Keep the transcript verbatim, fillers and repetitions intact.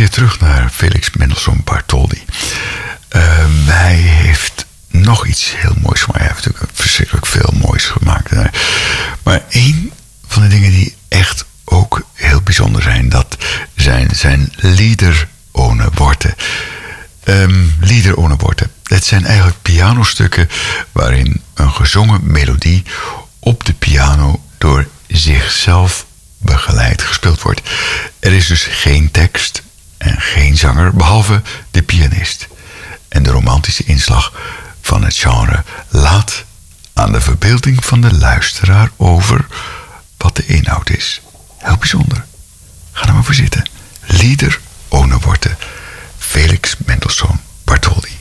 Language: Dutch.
weer terug naar Felix Mendelssohn Bartholdy. Uh, hij heeft nog iets heel moois gemaakt. Hij heeft natuurlijk verschrikkelijk veel moois gemaakt. Maar een van de dingen die echt ook heel bijzonder zijn, dat zijn zijn Lieder ohne Worte. Um, Lieder ohne Worte. Het zijn eigenlijk pianostukken waarin een gezongen melodie op de piano door zichzelf begeleid gespeeld wordt. Er is dus geen tekst en geen zanger, behalve de pianist. En de romantische inslag van het genre laat aan de verbeelding van de luisteraar over wat de inhoud is. Heel bijzonder. Ga er maar voor zitten. Lieder ohne Worte. Felix Mendelssohn Bartholdy.